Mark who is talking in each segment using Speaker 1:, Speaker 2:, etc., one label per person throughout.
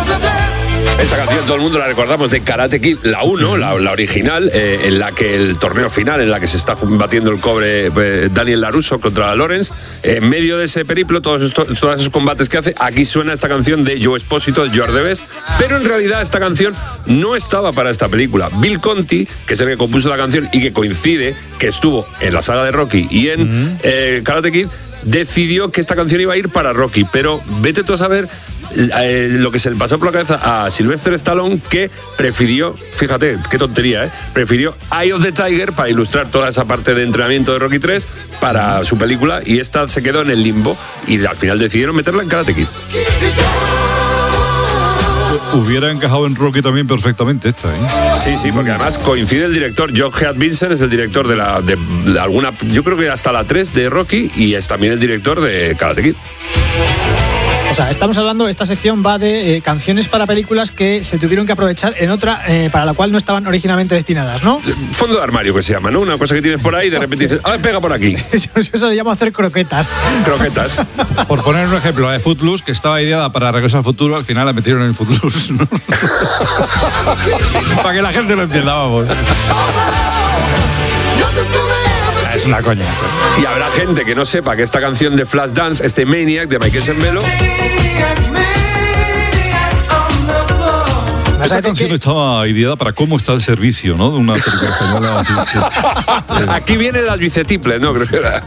Speaker 1: Esta canción todo el mundo la recordamos de Karate Kid, la 1, la original, en la que el torneo final, en la que se está batiendo el cobre Daniel LaRusso contra Lawrence. En medio de ese periplo, todos esos combates que hace, aquí suena esta canción de Joe Esposito, You Are the Best, pero en realidad esta canción no estaba para esta película. Bill Conti, que es el que compuso la canción y que coincide que estuvo en la saga de Rocky y en Karate Kid, decidió que esta canción iba a ir para Rocky, pero vete tú a saber lo que se le pasó por la cabeza a Sylvester Stallone, que prefirió, fíjate, qué tontería, prefirió Eye of the Tiger para ilustrar toda esa parte de entrenamiento de Rocky 3 para su película, y esta se quedó en el limbo y al final decidieron meterla en Karate Kid.
Speaker 2: Hubiera encajado en Rocky también perfectamente esta, ¿eh?
Speaker 1: Sí, porque además coincide el director. John Heath Vincent es el director de alguna, yo creo que hasta la 3 de Rocky, y es también el director de Karate Kid.
Speaker 3: O sea, estamos hablando, esta sección va de canciones para películas que se tuvieron que aprovechar en otra para la cual no estaban originalmente destinadas, ¿no?
Speaker 1: Fondo de armario, que se llama, ¿no? Una cosa que tienes por ahí y de repente dices, pega por aquí.
Speaker 3: Eso se llama hacer croquetas.
Speaker 1: Croquetas.
Speaker 2: Por poner un ejemplo, la de Footloose, que estaba ideada para Regreso al Futuro, al final la metieron en Footloose, ¿no? Para que la gente lo entienda, vamos. Es una coña.
Speaker 1: Y habrá gente que no sepa que esta canción de Flashdance, este Maniac de Michael Sembello,
Speaker 2: esta canción estaba ideada para cómo está el servicio, ¿no? De una película española.
Speaker 1: Aquí vienen las bicetiples, ¿no? Creo que era.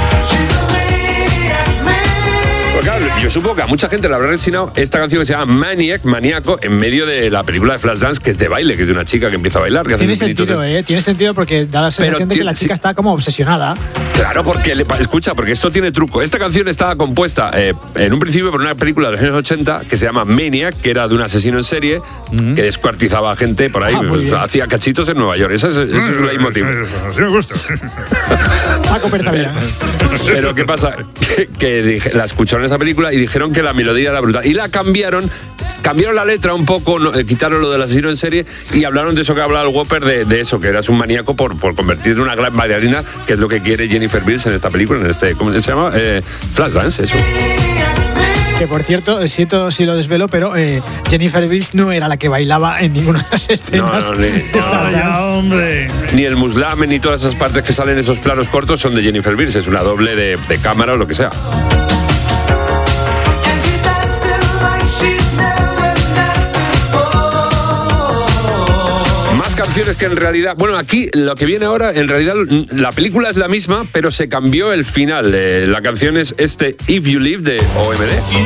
Speaker 1: Porque claro, yo supongo que a mucha gente le habrá rechinado esta canción que se llama Maniac, maníaco, en medio de la película de Flashdance, que es de baile, que es de una chica que empieza a bailar. Que
Speaker 3: tiene sentido, tiene sentido, porque da la sensación de que la chica está como obsesionada.
Speaker 1: Claro, porque porque esto tiene truco. Esta canción estaba compuesta en un principio por una película de los años 80 que se llama Maniac, que era de un asesino en serie que descuartizaba a gente por ahí, hacía cachitos en Nueva York. Eso es un leitmotiv.
Speaker 2: Así me gusta.
Speaker 3: Paco Pertavia.
Speaker 1: Pero ¿qué pasa? Que la escucharon esa película y dijeron que la melodía era brutal. Y la cambiaron la letra un poco, quitaron lo del asesino en serie y hablaron de eso que hablaba el Whopper, de eso, que eras un maníaco por convertirte en una gran bailarina, que es lo que quiere Jennifer Beals en esta película, ¿cómo se llama? Flashdance, eso.
Speaker 3: Que por cierto, siento si lo desvelo, pero Jennifer Beals no era la que bailaba en ninguna de las escenas.
Speaker 2: Hombre.
Speaker 1: Ni el muslame ni todas esas partes que salen en esos planos cortos son de Jennifer Beals, es una doble de cámara o lo que sea. Canciones que en realidad, bueno, aquí lo que viene ahora, en realidad la película es la misma, pero se cambió el final. La canción es If You Live de OMD.